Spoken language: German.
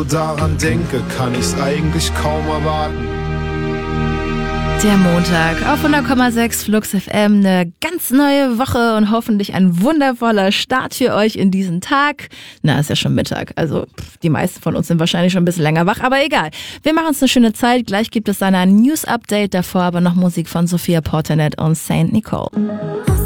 daran denke, kann ich's eigentlich kaum erwarten. Der Montag auf 100,6 Flux FM, eine ganz neue Woche und hoffentlich ein wundervoller Start für euch in diesen Tag. Na, ist ja schon Mittag, also die meisten von uns sind wahrscheinlich schon ein bisschen länger wach, aber egal. Wir machen uns eine schöne Zeit, gleich gibt es dann ein News-Update, davor aber noch Musik von Sophia Portanet und Saint Nicole.